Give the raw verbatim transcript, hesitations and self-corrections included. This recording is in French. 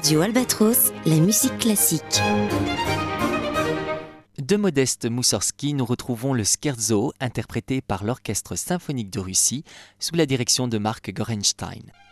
Radio Albatros, la musique classique. De Modeste Moussorgsky, nous retrouvons le Scherzo, interprété par l'Orchestre symphonique de Russie, sous la direction de Marc Gorenstein.